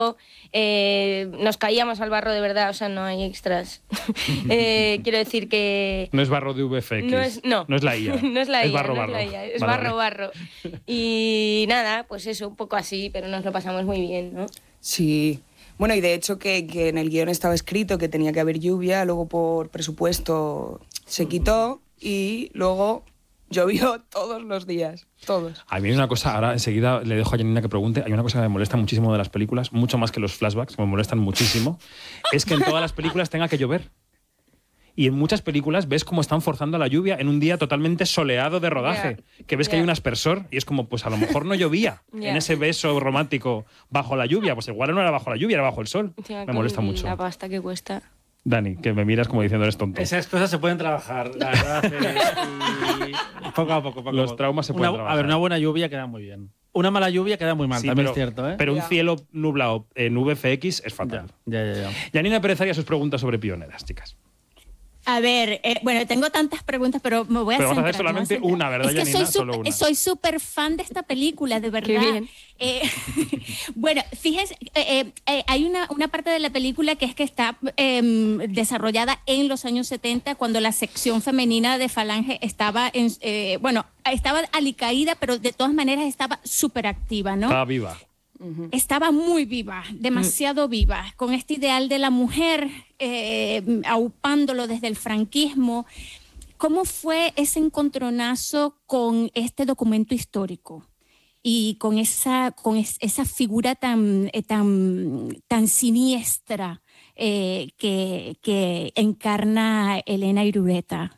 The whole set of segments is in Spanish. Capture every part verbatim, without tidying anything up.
eh, nos caíamos al barro de verdad, o sea, no hay extras. eh, quiero decir que... No es barro de V F X. No es, no. No es la I A. No es la I A, es barro, no barro. es la I A, es vale, barro, vale. barro. Y nada, pues eso, un poco así, pero nos lo pasamos muy bien, ¿no? Sí. Bueno, y de hecho que, que en el guión estaba escrito que tenía que haber lluvia, luego por presupuesto se quitó y luego llovió todos los días, todos. A mí hay una cosa, ahora enseguida le dejo a Janina que pregunte, hay una cosa que me molesta muchísimo de las películas, mucho más que los flashbacks, me molestan muchísimo, es que en todas las películas tenga que llover. Y en muchas películas ves cómo están forzando la lluvia en un día totalmente soleado de rodaje. Yeah. Que ves yeah. que hay un aspersor y es como, pues a lo mejor no llovía yeah. en ese beso romántico bajo la lluvia. Pues igual no era bajo la lluvia, era bajo el sol. Yeah, me molesta mucho. La pasta que cuesta. Dani, que me miras como diciendo eres tonto. Esas cosas se pueden trabajar, la verdad. Y poco a poco, poco Los a poco. traumas se pueden una, trabajar. A ver, una buena lluvia queda muy bien. Una mala lluvia queda muy mal, sí, también pero, es cierto, ¿eh? Pero yeah. un cielo nublado en V F X es fatal. Ya, ya, ya. ya. Janina Pérez haría sus preguntas sobre Pioneras, chicas. A ver, eh, bueno, tengo tantas preguntas, pero me voy a pero centrar. Pero vas a hacer solamente ¿no? una, ¿verdad, es que Janina? soy Solo una. Soy súper fan de esta película, de verdad. Qué bien. Eh, bueno, fíjense, eh, eh, hay una, una parte de la película que es que está eh, desarrollada en los años setenta, cuando la sección femenina de Falange estaba, en, eh, bueno, estaba alicaída, pero de todas maneras estaba súper activa, ¿no? Estaba viva. Estaba muy viva, demasiado viva, con este ideal de la mujer, eh, aupándolo desde el franquismo. ¿Cómo fue ese encontronazo con este documento histórico y con esa, con es, esa figura tan, eh, tan, tan siniestra eh, que, que encarna Elena Irureta?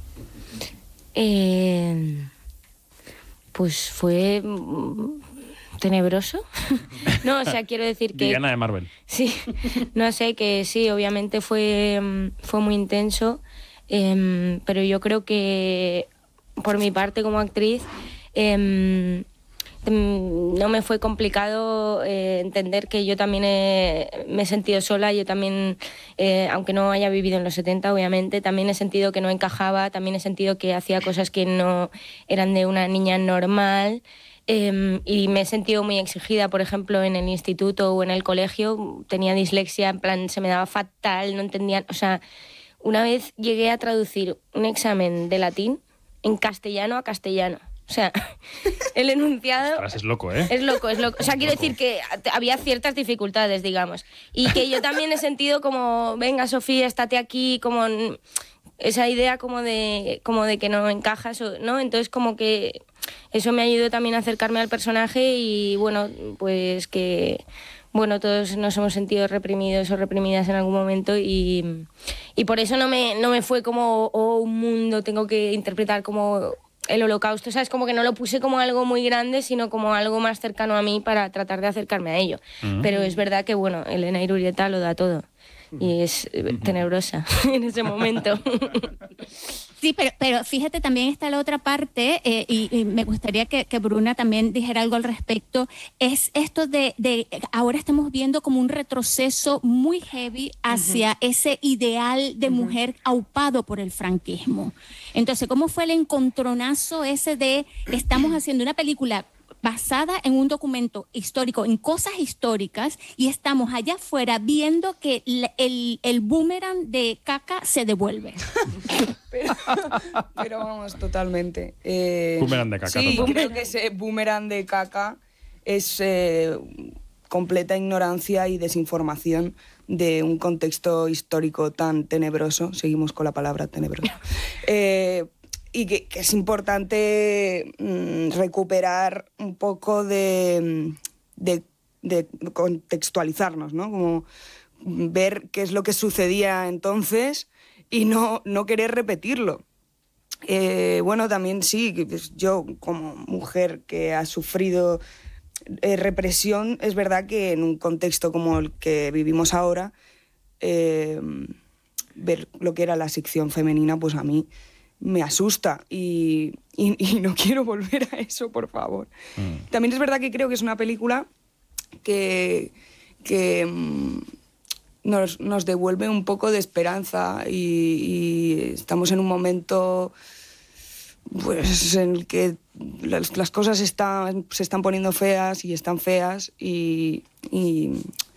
Eh, pues fue... tenebroso. No, o sea, quiero decir que... Villana de Marvel. Sí, no sé, que sí, obviamente fue, fue muy intenso, eh, pero yo creo que por mi parte como actriz eh, no me fue complicado eh, entender que yo también he, me he sentido sola, yo también, eh, aunque no haya vivido en los setenta, obviamente, también he sentido que no encajaba, también he sentido que hacía cosas que no eran de una niña normal. Eh, y me he sentido muy exigida, por ejemplo, en el instituto o en el colegio. Tenía dislexia, en plan, se me daba fatal, no entendía... O sea, una vez llegué a traducir un examen de latín en castellano a castellano. O sea, el enunciado... Ostras, es loco, ¿eh? Es loco, es loco. O sea, quiero decir que había ciertas dificultades, digamos. Y que yo también he sentido como, venga, Sofía, estate aquí, como... esa idea como de, como de que no encajas, ¿no? Entonces como que eso me ayudó también a acercarme al personaje y bueno, pues que bueno, todos nos hemos sentido reprimidos o reprimidas en algún momento y, y por eso no me, no me fue como, oh, un mundo, tengo que interpretar como el holocausto, ¿sabes? Como que no lo puse como algo muy grande, sino como algo más cercano a mí para tratar de acercarme a ello. Uh-huh. Pero es verdad que, bueno, Elena Irureta lo da todo. Y es tenebrosa en ese momento. Sí, pero, pero fíjate, también está la otra parte, eh, y, y me gustaría que, que Bruna también dijera algo al respecto, es esto de, de ahora estamos viendo como un retroceso muy heavy hacia uh-huh. ese ideal de uh-huh. mujer aupado por el franquismo. Entonces, ¿cómo fue el encontronazo ese de estamos haciendo una película basada en un documento histórico, en cosas históricas, y estamos allá afuera viendo que el, el, el boomerang de caca se devuelve? pero, pero vamos, totalmente. Eh, boomerang de caca. Sí, total. Creo que ese boomerang de caca es eh, completa ignorancia y desinformación de un contexto histórico tan tenebroso. Seguimos con la palabra tenebroso. Eh, Y que, que es importante mmm, recuperar un poco de, de, de contextualizarnos, ¿no? Como ver qué es lo que sucedía entonces y no, no querer repetirlo. Eh, bueno, también sí, yo como mujer que ha sufrido eh, represión, es verdad que en un contexto como el que vivimos ahora, eh, ver lo que era la sección femenina, pues a mí me asusta y, y, y no quiero volver a eso, por favor. Mm. También es verdad que creo que es una película que, que mm, nos, nos devuelve un poco de esperanza y, y estamos en un momento pues, en el que las, las cosas están, se están poniendo feas y están feas y, y,